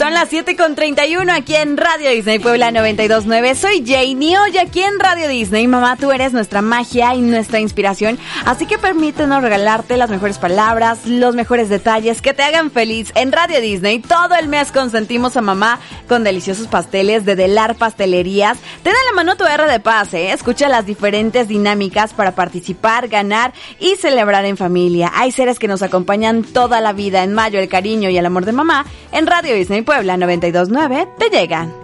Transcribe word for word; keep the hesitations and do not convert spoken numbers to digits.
Son las siete con treinta y uno aquí en Radio Disney Puebla noventa y dos punto nueve. Soy Janie. Hoy aquí en Radio Disney, mamá, tú eres nuestra magia y nuestra inspiración. Así que permítenos regalarte las mejores palabras, los mejores detalles que te hagan feliz. En Radio Disney todo el mes consentimos a mamá con deliciosos pasteles de Delar Pastelerías. Te da la mano tu R de paz, ¿eh? Escucha las diferentes dinámicas para participar, ganar y celebrar en familia. Hay seres que nos acompañan toda la vida. En mayo, el cariño y el amor de mamá en Radio Disney Puebla noventa y dos punto nueve te llegan.